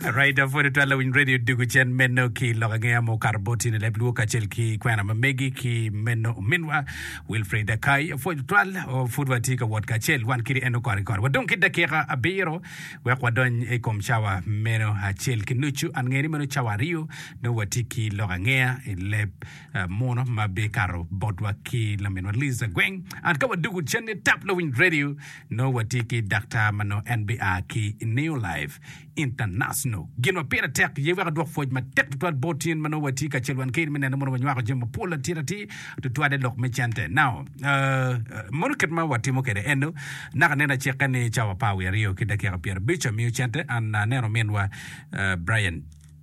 Right, for the twelve in radio Duguchen Meno ki Logangea mo Carboti in Lebluka Chelki Quana Megi ki Meno Minwa Wilfred Kai for the 12 or food watika what Kachel one kiri eno korikor. We don't get the kera abiro where Wadon Ekom Chawa Meno Hachel Kinuchu and Geri Meno Chawario no watiki Logangea in Leb Mono Mabekaro Bodwa ki Lamino Liza Gweng and Kawa Duguchen tap low in radio no watiki Dr. Mano NBA ki Neo Life International. Gino pera tek ye wera dok foj ma tek to botin mano wati ka chelwan ke men na mono nywa ko jema pola tirati to de lok me chante. Now mono ket ma wati mo kede eno na nena chekane chawa pawe rio kida ke pier bicho mi chante an nero menwa Brian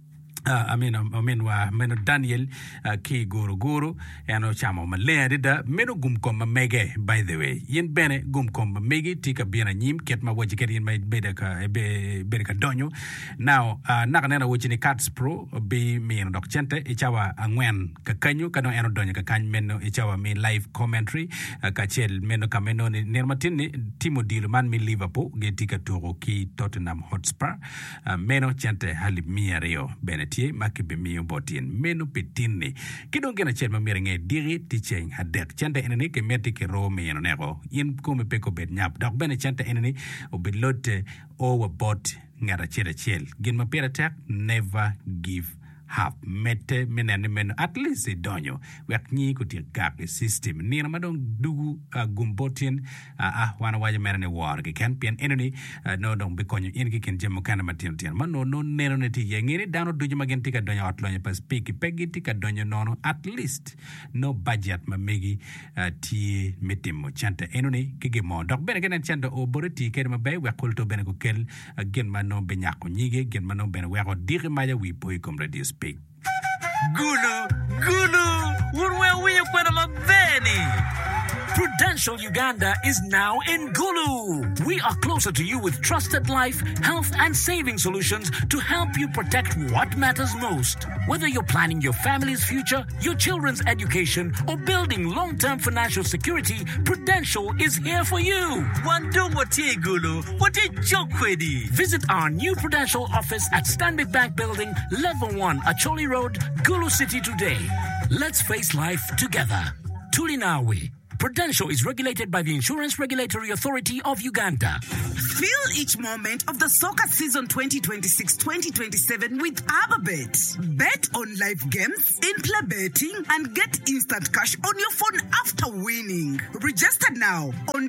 meno Daniel ki guru eno chamo malere da meno gumkom mege by the way yen bene gumkom mege tika biena nyim ket ma waji ket yen bede ka donyo now nena wachini Cats Pro be me eno dok chente ichawa angwen ka kanyo kano eno donyo ka kany meno ichawa me live commentary ka chel meno ka meno ni nermatin ni timo deal man mi Liverpool ge tika toro ki Tottenham Hotspur meno chente halib mi rio bene makibe miyo botien meno petini kidonge na chelma mirenge diri ticheng hadek chanta enene ke meti ke ro me eno nego yen kume peko bet nyap dok bene chanta enene obelote overbought ngara chel gin mapera tak never give half mete menene men at least donyo wek nyi ko ti gap system ni na madong dugu gumbotien wana waje merene war ke kan pien enemy no don be konyo en ke ken jemo kana matin tien man no neno ne ti yengiri dano duju magen ti ka donyo otlonye pas piki pegi ti ka donyo nono at least no budget ma megi ti metimo chanta enony ke ge mo dok bene ken chanta o boroti ke ma bay wekol to bene ko kel gen mano be nyako nyige gen mano bene weko diri maya wi boy comme radio speak Gulu, urwe kwena mabeni. Prudential Uganda is now in Gulu. We are closer to you with trusted life, health, and saving solutions to help you protect what matters most. Whether you're planning your family's future, your children's education, or building long-term financial security, Prudential is here for you. Visit our new Prudential office at Stanbic Bank Building, Level 1, Acholi Road, Gulu City today. Let's face life together. Tulinawe. Prudential is regulated by the Insurance Regulatory Authority of Uganda. Feel each moment of the soccer season 2026-2027 with ABBABET. Bet on live games, in-play betting, and get instant cash on your phone after winning. Register now on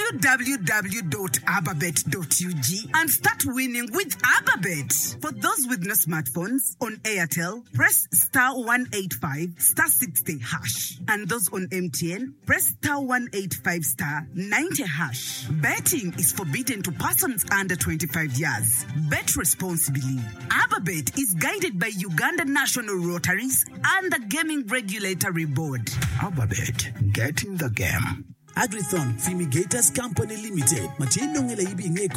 www.abbabet.ug and start winning with ABBABET. For those with no smartphones, on Airtel, press *185 *60 hash. And those on MTN, press *185 *90 hash. Betting is forbidden to persons under 25 years. Bet responsibly. ABBABET is guided by Uganda National Rotaries and the Gaming Regulatory Board. ABBABET, get in the game. Agrithon Fumigators Company Limited.